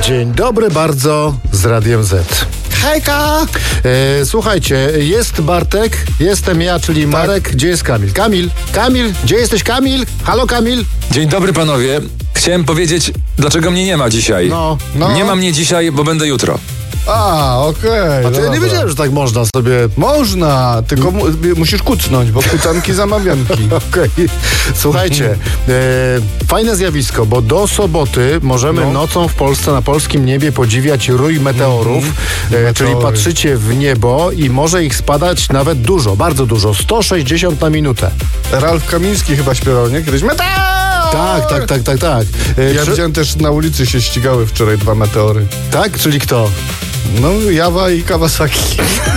Dzień dobry bardzo z Radiem Z. Hejka! Słuchajcie, jest Bartek, jestem ja, czyli Marek. Gdzie jest Kamil? Kamil, gdzie jesteś, Kamil? Halo, Kamil? Dzień dobry, panowie. Chciałem powiedzieć, dlaczego mnie nie ma dzisiaj. No. Nie ma mnie dzisiaj, bo będę jutro. Okej. A to ja nie wiedziałem, że tak można sobie... Można, tylko musisz kucnąć, bo kucanki zamawianki. Okej. Słuchajcie, fajne zjawisko, bo do soboty możemy nocą w Polsce na polskim niebie podziwiać rój meteorów, czyli patrzycie w niebo i może ich spadać nawet dużo, bardzo dużo, 160 na minutę. Ralf Kamiński chyba śpiewał, nie? Kiedyś meteor! Tak. Ja widziałem też, na ulicy się ścigały wczoraj 2 meteory. Tak? Czyli kto? No, Jawa i Kawasaki.